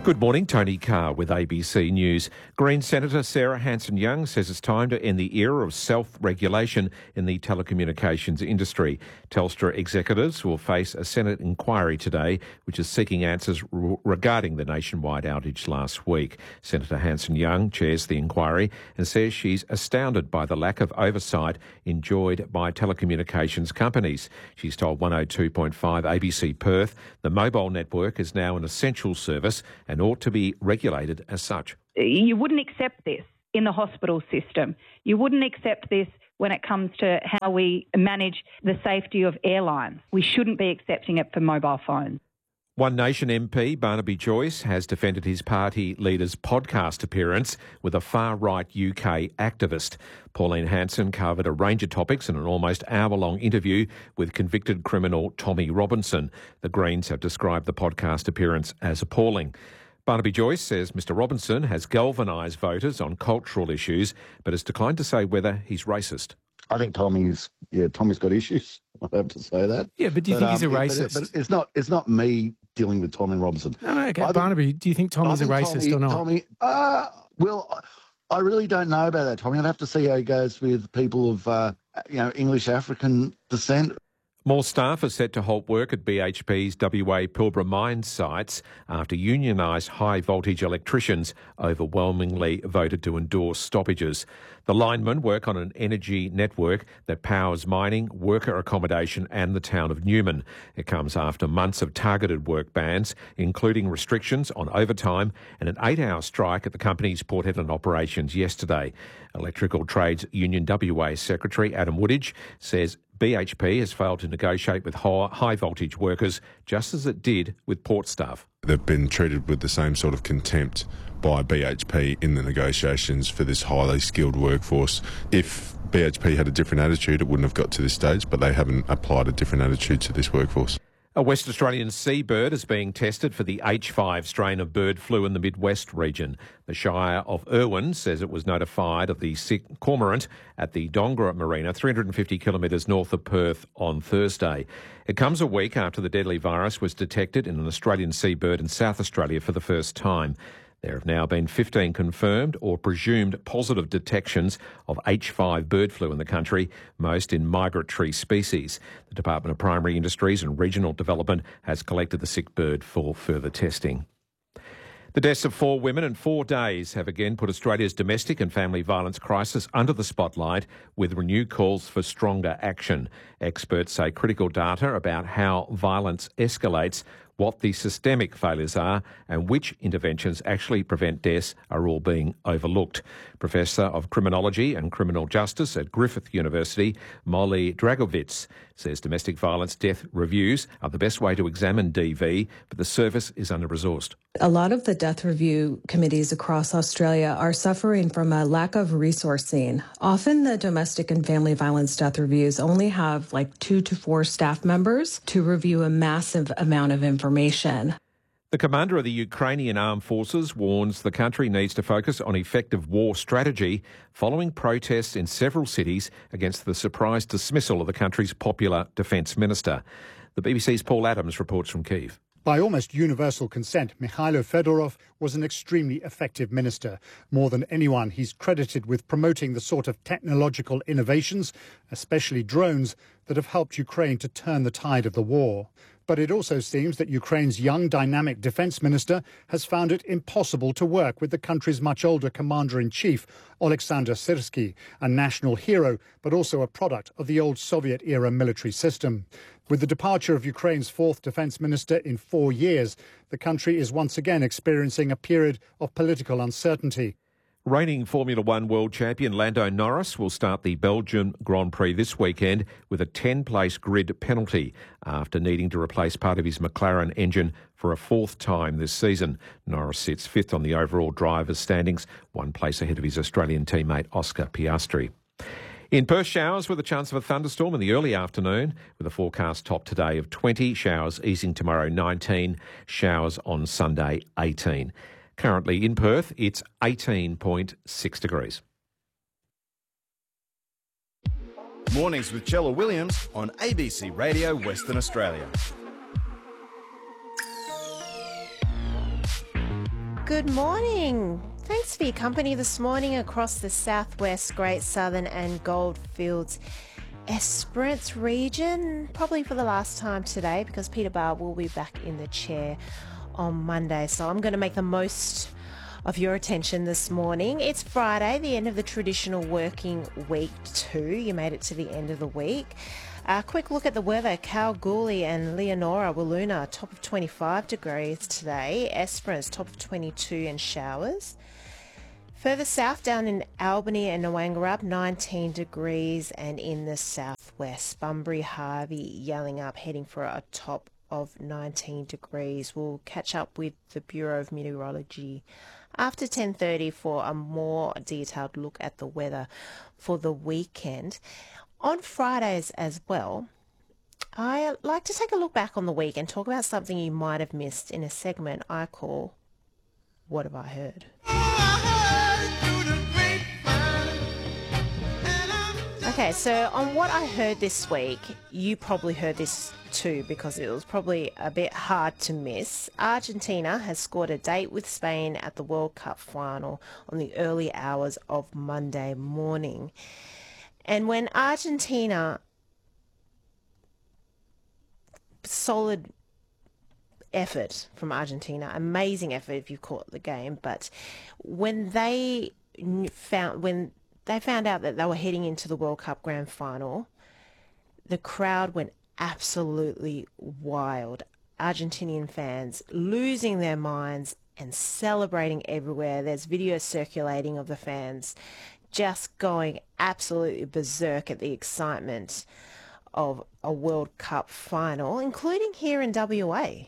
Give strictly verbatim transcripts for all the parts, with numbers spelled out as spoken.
Good morning, Tony Carr with A B C News. Green Senator Sarah Hanson-Young says it's time to end the era of self-regulation in the telecommunications industry. Telstra executives will face a Senate inquiry today, which is seeking answers r- regarding the nationwide outage last week. Senator Hanson-Young chairs the inquiry and says she's astounded by the lack of oversight enjoyed by telecommunications companies. She's told one oh two point five A B C Perth the mobile network is now an essential service and ought to be regulated as such. You wouldn't accept this in the hospital system. You wouldn't accept this when it comes to how we manage the safety of airlines. We shouldn't be accepting it for mobile phones. One Nation M P Barnaby Joyce has defended his party leader's podcast appearance with a far-right U K activist. Pauline Hanson covered a range of topics in an almost hour-long interview with convicted criminal Tommy Robinson. The Greens have described the podcast appearance as appalling. Barnaby Joyce says Mr Robinson has galvanised voters on cultural issues, but has declined to say whether he's racist. I think Tommy's, yeah, Tommy's got issues. I have to say that. Yeah, but do you but, think he's a um, racist? But, but it's not. It's not me dealing with Tommy Robinson. No, no, okay. I Barnaby, think, do you think Tommy's I a think racist Tommy, or not? Tommy, uh, well, I really don't know about that, Tommy. I'd have to see how he goes with people of, uh, you know, English African descent. More staff are set to halt work at B H P's W A Pilbara mine sites after unionised high-voltage electricians overwhelmingly voted to endorse stoppages. The linemen work on an energy network that powers mining, worker accommodation and the town of Newman. It comes after months of targeted work bans, including restrictions on overtime and an eight-hour strike at the company's Port Hedland operations yesterday. Electrical Trades Union W A Secretary Adam Woodage says B H P has failed to negotiate with high-voltage workers, just as it did with port staff. They've been treated with the same sort of contempt by B H P in the negotiations for this highly skilled workforce. If B H P had a different attitude, it wouldn't have got to this stage, but they haven't applied a different attitude to this workforce. A West Australian seabird is being tested for the H five strain of bird flu in the Midwest region. The Shire of Irwin says it was notified of the sick cormorant at the Dongra Marina, three hundred fifty kilometres north of Perth, on Thursday. It comes a week after the deadly virus was detected in an Australian seabird in South Australia for the first time. There have now been fifteen confirmed or presumed positive detections of H five bird flu in the country, most in migratory species. The Department of Primary Industries and Regional Development has collected the sick bird for further testing. The deaths of four women in four days have again put Australia's domestic and family violence crisis under the spotlight, with renewed calls for stronger action. Experts say critical data about how violence escalates, what the systemic failures are and which interventions actually prevent deaths are all being overlooked. Professor of Criminology and Criminal Justice at Griffith University, Molly Dragovitz, says domestic violence death reviews are the best way to examine D V, but the service is under-resourced. A lot of the death review committees across Australia are suffering from a lack of resourcing. Often the domestic and family violence death reviews only have like two to four staff members to review a massive amount of information. The commander of the Ukrainian Armed Forces warns the country needs to focus on effective war strategy following protests in several cities against the surprise dismissal of the country's popular defence minister. The B B C's Paul Adams reports from Kyiv. By almost universal consent, Mikhailo Fedorov was an extremely effective minister. More than anyone, he's credited with promoting the sort of technological innovations, especially drones, that have helped Ukraine to turn the tide of the war. But it also seems that Ukraine's young, dynamic defence minister has found it impossible to work with the country's much older commander-in-chief, Oleksandr Syrsky, a national hero, but also a product of the old Soviet-era military system. With the departure of Ukraine's fourth defence minister in four years, the country is once again experiencing a period of political uncertainty. Reigning Formula One world champion Lando Norris will start the Belgian Grand Prix this weekend with a ten-place grid penalty after needing to replace part of his McLaren engine for a fourth time this season. Norris sits fifth on the overall drivers' standings, one place ahead of his Australian teammate Oscar Piastri. In Perth, showers with a chance of a thunderstorm in the early afternoon, with a forecast top today of twenty, showers easing tomorrow nineteen, showers on Sunday eighteen. Currently in Perth, it's eighteen point six degrees. Mornings with Chella Williams on A B C Radio Western Australia. Good morning. Thanks for your company this morning across the Southwest, Great Southern and Goldfields Esperance region. Probably for the last time today because Peter Barr will be back in the chair on Monday. So I'm going to make the most of your attention this morning. It's Friday, the end of the traditional working week too. You made it to the end of the week. A quick look at the weather. Kalgoorlie and Leonora, Wiluna, top of twenty-five degrees today. Esperance, top of twenty-two and showers. Further south, down in Albany and Noangarup, nineteen degrees, and in the southwest, Bunbury, Harvey, yelling up, heading for a top of nineteen degrees. We'll catch up with the Bureau of Meteorology after ten thirty for a more detailed look at the weather for the weekend. On Fridays as well, I like to take a look back on the week and talk about something you might have missed in a segment I call What Have I Heard? Okay, so on What I Heard this week, you probably heard this too because it was probably a bit hard to miss. Argentina has scored a date with Spain at the World Cup final on the early hours of Monday morning. And when Argentina, solid effort from Argentina, amazing effort if you caught the game, but when they found when they found out that they were heading into the World Cup grand final, the crowd went absolutely wild. Argentinian fans losing their minds and celebrating everywhere. There's videos circulating of the fans just going absolutely berserk at the excitement of a World Cup final, including here in W A.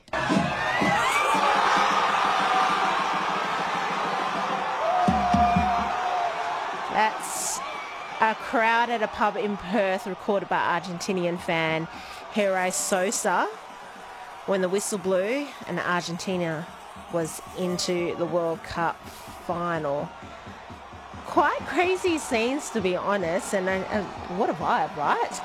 That's a crowd at a pub in Perth recorded by Argentinian fan Jere Sosa when the whistle blew and Argentina was into the World Cup final. Quite crazy scenes, to be honest, and, and what a vibe, right?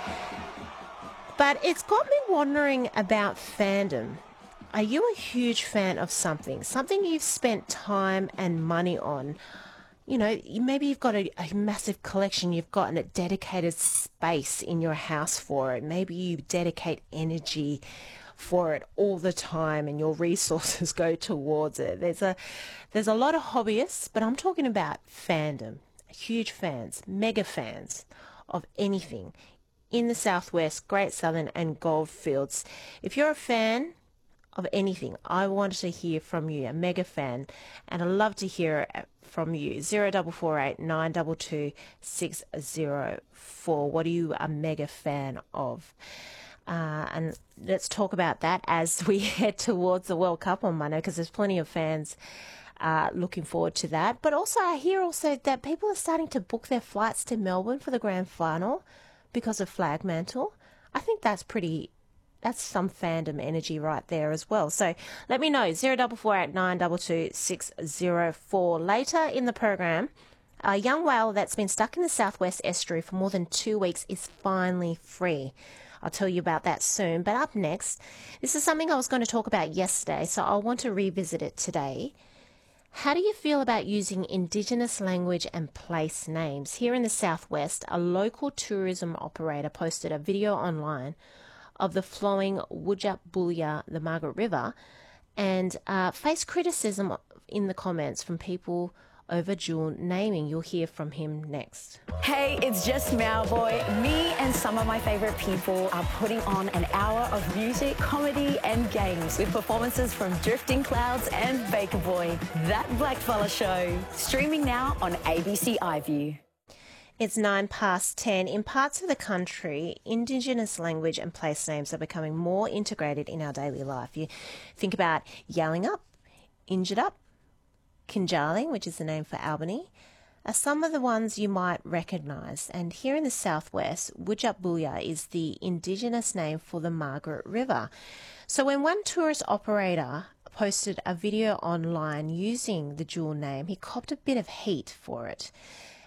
But it's got me wondering about fandom. Are you a huge fan of something, something you've spent time and money on? You know, maybe you've got a, a massive collection, you've got a dedicated space in your house for it. Maybe you dedicate energy for it all the time and your resources go towards it. There's a there's a lot of hobbyists, but I'm talking about fandom, huge fans, mega fans of anything in the Southwest, Great Southern and Goldfields. If you're a fan of anything, I want to hear from you, a mega fan, and I'd love to hear from you. zero four four eight nine two two six zero four. What are you a mega fan of? Uh, and let's talk about that as we head towards the World Cup on Monday, because there's plenty of fans uh, looking forward to that. But also, I hear also that people are starting to book their flights to Melbourne for the grand final because of Flagmantle. I think that's pretty, that's some fandom energy right there as well. So let me know, zero four four eight nine two two six zero four. Later in the program, a young whale that's been stuck in the Southwest Estuary for more than two weeks is finally free. I'll tell you about that soon. But up next, this is something I was going to talk about yesterday, so I want to revisit it today. How do you feel about using Indigenous language and place names? Here in the Southwest, a local tourism operator posted a video online of the flowing Wujap Bulya, the Margaret River, and uh, faced criticism in the comments from people over dual naming. You'll hear from him next. Hey, it's just Mauboy. Me and some of my favourite people are putting on an hour of music, comedy and games with performances from Drifting Clouds and Baker Boy. That Blackfella Show. Streaming now on A B C iView. It's nine past ten. In parts of the country, Indigenous language and place names are becoming more integrated in our daily life. You think about Yelling Up, Injured Up, Kinjarling, which is the name for Albany, are some of the ones you might recognise. And here in the Southwest, Wujap Bulya is the Indigenous name for the Margaret River. So when one tourist operator posted a video online using the dual name, he copped a bit of heat for it.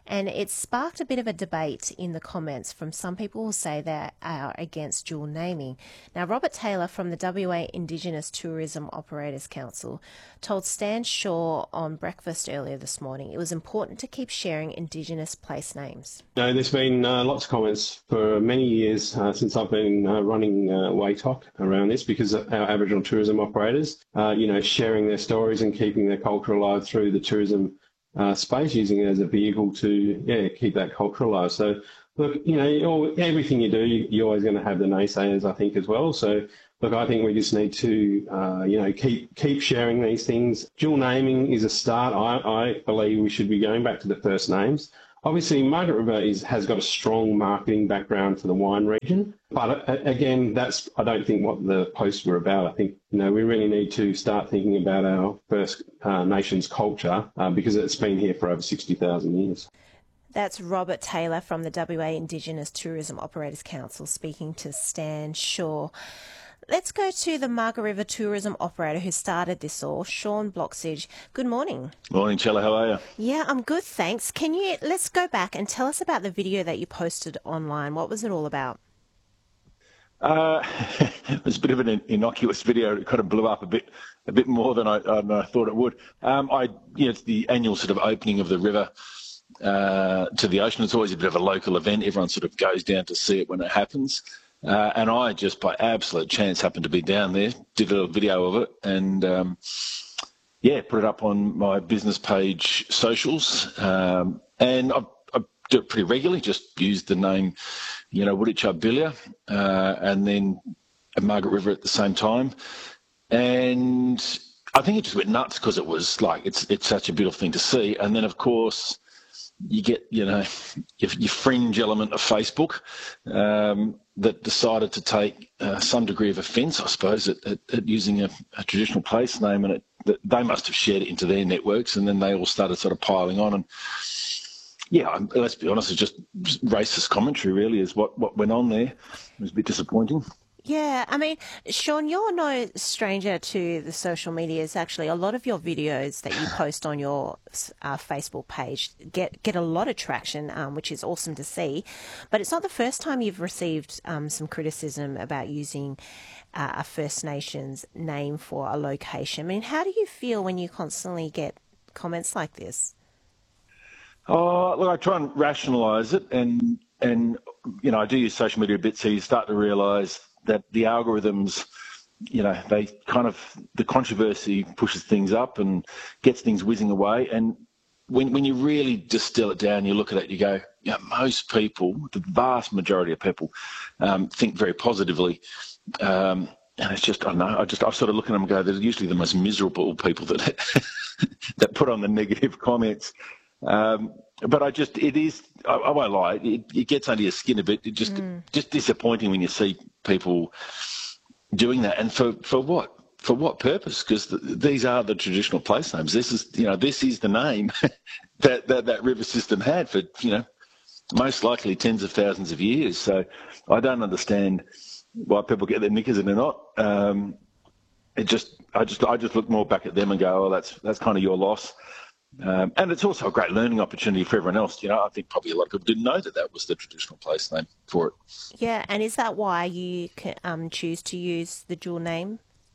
And it sparked a bit of a debate in the comments from some people who say they are against dual naming. Now, Robert Taylor from the W A Indigenous Tourism Operators Council told Stan Shaw on Breakfast earlier this morning it was important to keep sharing Indigenous place names. No, there's been uh, lots of comments for many years uh, since I've been uh, running uh, WATOC around this, because our Aboriginal tourism operators, uh, you know, sharing their stories and keeping their culture alive through the tourism uh, space, using it as a vehicle to, yeah, keep that culture alive. So, look, you know, everything you do, you're always going to have the naysayers, I think, as well. So, look, I think we just need to, uh, you know, keep keep sharing these things. Dual naming is a start. I, I believe we should be going back to the first names. Obviously, Margaret River is, has got a strong marketing background for the wine region. But uh, again, that's, I don't think, what the posts were about. I think, you know, we really need to start thinking about our First uh, Nations culture uh, because it's been here for over sixty thousand years. That's Robert Taylor from the W A Indigenous Tourism Operators Council speaking to Stan Shaw. Let's go to the Margaret River tourism operator who started this all, Sean Bloxage. Good morning. Morning, Chella. How are you? Yeah, I'm good, thanks. Can you, let's go back and tell us about the video that you posted online. What was it all about? Uh, it was a bit of an innocuous video. It kind of blew up a bit, a bit more than I, than I thought it would. Um, I, you know, it's the annual sort of opening of the river uh, to the ocean. It's always a bit of a local event. Everyone sort of goes down to see it when it happens. Uh, and I just, by absolute chance, happened to be down there, did a video of it, and um, yeah, put it up on my business page socials. Um, and I, I do it pretty regularly, just use the name, you know, Woodichub uh, and then Margaret River at the same time. And I think it just went nuts because it was like, it's it's such a beautiful thing to see. And then, of course, you get, you know, your, your fringe element of Facebook um, that decided to take uh, some degree of offence, I suppose, at, at, at using a, a traditional place name, and it, that they must have shared it into their networks, and then they all started sort of piling on. And yeah, let's be honest, it's just racist commentary really is what, what went on there. It was a bit disappointing. Yeah, I mean, Sean, you're no stranger to the social medias. Actually, a lot of your videos that you post on your uh, Facebook page get get a lot of traction, um, which is awesome to see. But it's not the first time you've received um, some criticism about using uh, a First Nations name for a location. I mean, how do you feel when you constantly get comments like this? Oh, look, I try and rationalise it, and and you know, I do use social media a bit, so you start to realise that the algorithms, you know, they kind of, the controversy pushes things up and gets things whizzing away. And when when you really distill it down, you look at it, you go, you know, most people, the vast majority of people, um, think very positively. Um, and it's just, I don't know, I just, I sort of look at them and go, they're usually the most miserable people that that put on the negative comments. Um, but I just, it is, I, I won't lie, it, it gets under your skin a bit. It just, mm. just disappointing when you see people doing that. And for, for what? For what purpose? Because the, these are the traditional place names. This is, you know, this is the name that, that that river system had for, you know, most likely tens of thousands of years. So I don't understand why people get their knickers in a knot. Um, it just, I just, I just look more back at them and go, oh, that's that's kind of your loss. Um, and it's also a great learning opportunity for everyone else. You know, I think probably a lot of people didn't know that that was the traditional place name for it. Yeah, and is that why you can, um, choose to use the dual name?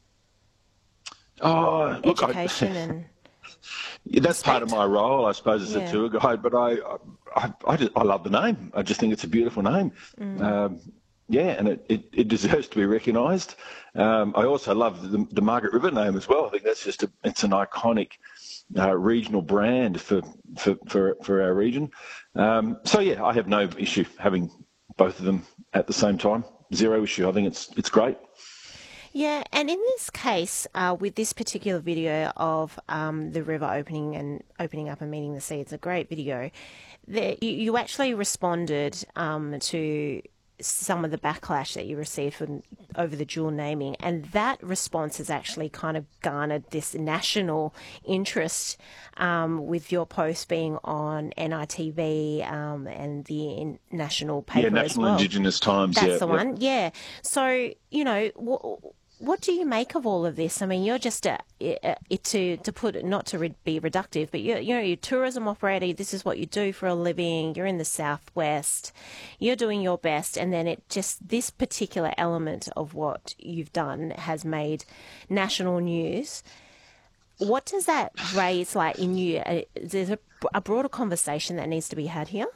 Oh, look, education I, and yeah, that's part of my role, I suppose, as yeah. a tour guide. But I, I, I, just, I love the name. I just think it's a beautiful name. Mm. Um, yeah, and it, it, it deserves to be recognised. Um, I also love the, the Margaret River name as well. I think that's just a, it's an iconic Uh, regional brand for, for, for, for our region. Um, so, yeah, I have no issue having both of them at the same time. Zero issue. I think it's it's great. Yeah, and in this case, uh, with this particular video of um, the river opening and opening up and meeting the sea, it's a great video. The, you, you actually responded um, to some of the backlash that you received from over the dual naming, and that response has actually kind of garnered this national interest um, with your post being on N I T V um, and the in national paper yeah, National as well. Indigenous Times. That's yeah, the yeah. one, yeah. So, you know, w- What do you make of all of this? I mean, you're just a, a, a, to to put it, not to re- be reductive, but you're, you know, you're a tourism operator. This is what you do for a living. You're in the southwest. You're doing your best, and then it just this particular element of what you've done has made national news. What does that raise like in you? Uh, There's a, a broader conversation that needs to be had here.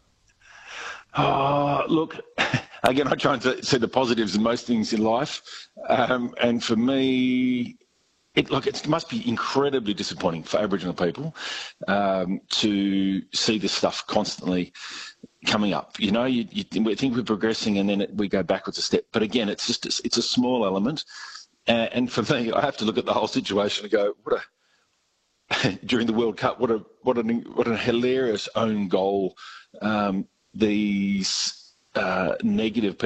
Oh, look. Again, I try and see the positives in most things in life. Um, and for me, it, look, it must be incredibly disappointing for Aboriginal people um, to see this stuff constantly coming up. You know, you, you think we're progressing and then it, we go backwards a step. But again, it's just it's a small element. Uh, and for me, I have to look at the whole situation and go, what a during the World Cup, what a what an what a hilarious own goal um, these. Uh, negative